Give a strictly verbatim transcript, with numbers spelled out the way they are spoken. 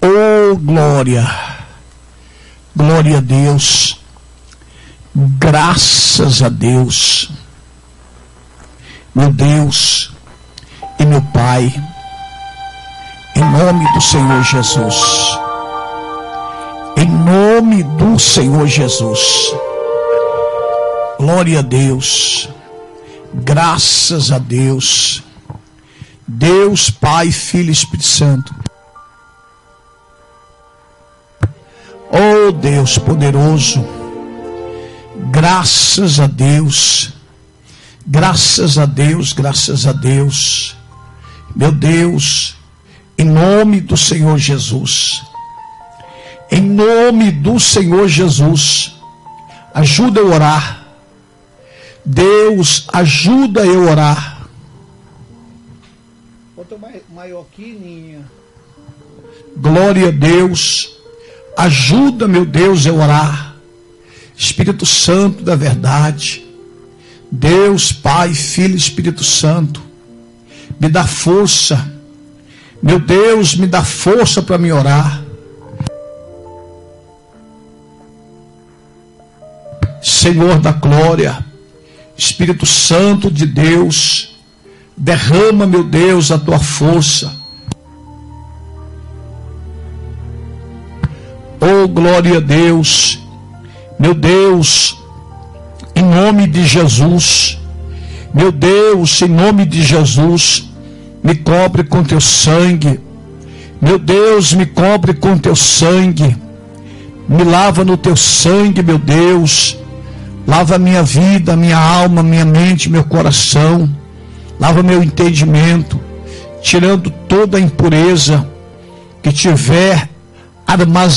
Oh, glória, glória a Deus, graças a Deus, meu Deus e meu Pai, em nome do Senhor Jesus, em nome do Senhor Jesus, glória a Deus, graças a Deus, Deus, Pai, Filho e Espírito Santo. Oh Deus poderoso, graças a Deus, graças a Deus, graças a Deus, meu Deus, em nome do Senhor Jesus, em nome do Senhor Jesus, ajuda eu a orar, Deus, ajuda eu a orar. Bota maior aqui, Ninha. Glória a Deus. Ajuda, meu Deus, a orar. Espírito Santo da verdade, Deus, Pai, Filho e Espírito Santo, me dá força, meu Deus, me dá força para me orar. Senhor da glória, Espírito Santo de Deus, derrama, meu Deus, a tua força. Oh, glória a Deus, meu Deus, em nome de Jesus, meu Deus, em nome de Jesus, me cobre com teu sangue, meu Deus, me cobre com teu sangue, me lava no teu sangue, meu Deus, lava minha vida, minha alma, minha mente, meu coração, lava meu entendimento, tirando toda a impureza que tiver armazenada